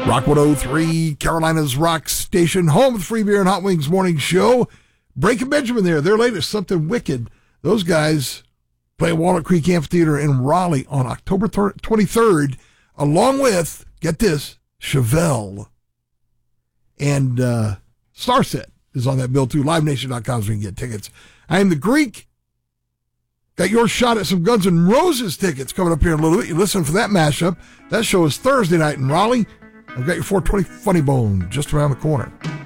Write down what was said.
Rock 103, Carolina's rock station, home of the Free Beer and Hot Wings morning show. Breaking Benjamin there, their latest, Something Wicked. Those guys play at Walnut Creek Amphitheater in Raleigh on October 23rd, along with, get this, Chevelle. And Starset is on that bill too. LiveNation.com so you can get tickets. I am the Greek. Got your shot at some Guns N' Roses tickets coming up here in a little bit. You listen for that mashup. That show is Thursday night in Raleigh. I've got your 420 Funny Bone just around the corner.